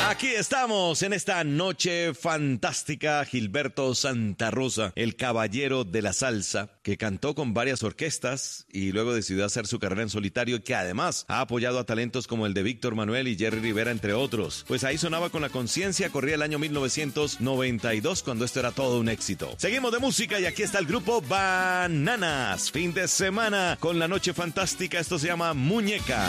Aquí estamos en esta noche fantástica. Gilberto Santa Rosa, el caballero de la salsa, que cantó con varias orquestas y luego decidió hacer su carrera en solitario, y que además ha apoyado a talentos como el de Víctor Manuel y Jerry Rivera, entre otros. Pues ahí sonaba Con la Conciencia, corría el año 1992, cuando esto era todo un éxito. Seguimos de música y aquí está el grupo Bananas. Fin de semana con la noche fantástica. Esto se llama Muñeca.